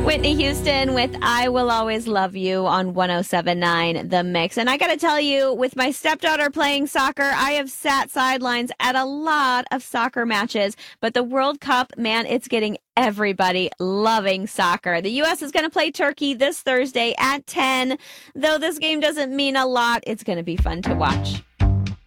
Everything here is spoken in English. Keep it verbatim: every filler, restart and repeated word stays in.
Whitney Houston with I Will Always Love You on one oh seven point nine The Mix. And I got to tell you, with my stepdaughter playing soccer, I have sat sidelines at a lot of soccer matches. But the World Cup, man, it's getting everybody loving soccer. The U S is going to play Turkey this Thursday at ten. Though this game doesn't mean a lot, it's going to be fun to watch.